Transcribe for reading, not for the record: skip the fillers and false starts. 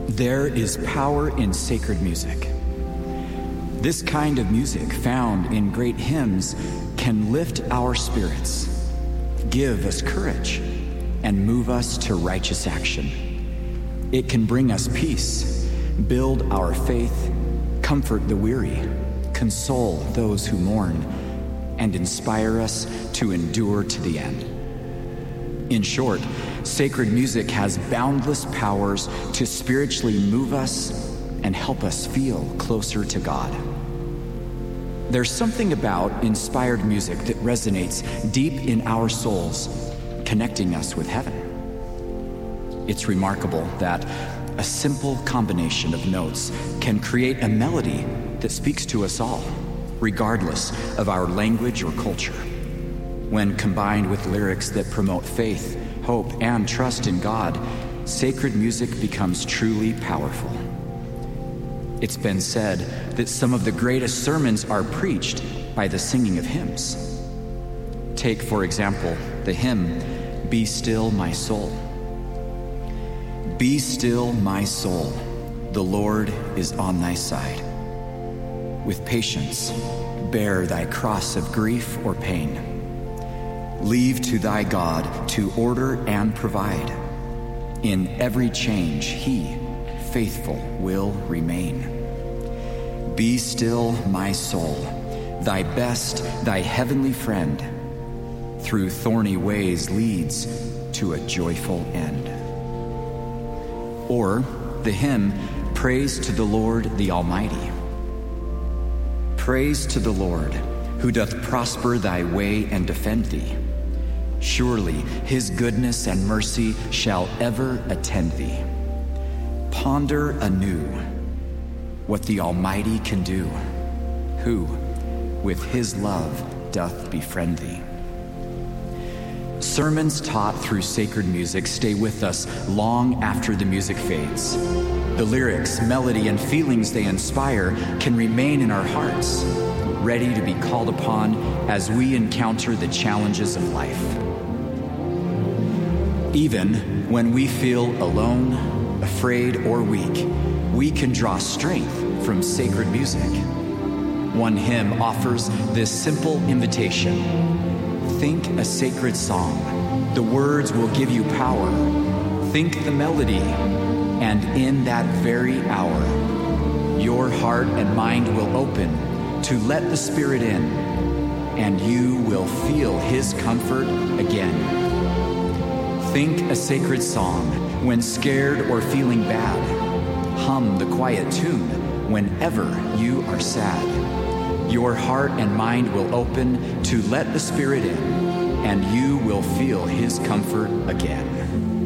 There is power in sacred music. This kind of music, found in great hymns, can lift our spirits, give us courage, and move us to righteous action. It can bring us peace, build our faith, comfort the weary, console those who mourn, and inspire us to endure to the end. In short, sacred music has boundless powers to spiritually move us and help us feel closer to God. There's something about inspired music that resonates deep in our souls, connecting us with heaven. It's remarkable that a simple combination of notes can create a melody that speaks to us all, regardless of our language or culture. When combined with lyrics that promote faith, hope, and trust in God, sacred music becomes truly powerful. It's been said that some of the greatest sermons are preached by the singing of hymns. Take, for example, the hymn, "Be Still, My Soul." Be still, my soul, the Lord is on thy side. With patience, bear thy cross of grief or pain. Leave to thy God to order and provide. In every change, he, faithful, will remain. Be still, my soul, thy best, thy heavenly friend, through thorny ways leads to a joyful end. Or the hymn, "Praise to the Lord the Almighty." Praise to the Lord, who doth prosper thy way and defend thee. Surely his goodness and mercy shall ever attend thee. Ponder anew what the Almighty can do, who with his love doth befriend thee. Sermons taught through sacred music stay with us long after the music fades. The lyrics, melody, and feelings they inspire can remain in our hearts, ready to be called upon as we encounter the challenges of life. Even when we feel alone, afraid, or weak, we can draw strength from sacred music. One hymn offers this simple invitation: think a sacred song. The words will give you power. Think the melody, and in that very hour, your heart and mind will open to let the Spirit in, and you will feel his comfort again. Think a sacred song when scared or feeling bad. Hum the quiet tune whenever you are sad. Your heart and mind will open to let the Spirit in, and you will feel his comfort again.